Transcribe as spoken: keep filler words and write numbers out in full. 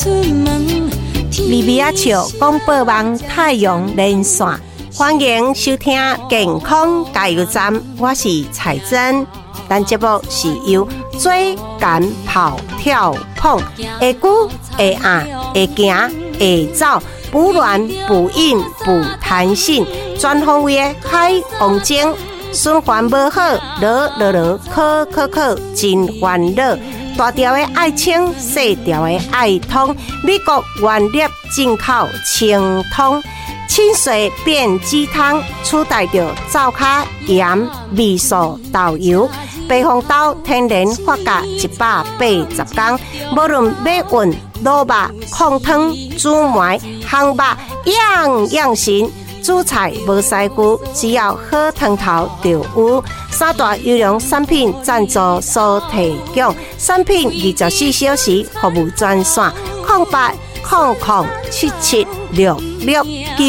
利比亚球广播网太阳连线，欢迎收听健康加油站，我是彩珍。咱节目是由最敢跑跳碰，会久会硬会行会走，补卵补阴补弹性，全方位的海王精，循环无好，落落落，考考考，真烦恼。大条的爱清，细条的爱通，美国原粒进口清通，清水变鸡汤，取代着灶卡盐、味素、豆油。白红豆天然发酵一百八十天，无论要运、卤肉、控汤、煮糜、烘肉，样样行。煮菜无师傅，只要好汤头就有。三大优良产品赞助所提供，产品二十四小时服务专线：零八零零七七六六九。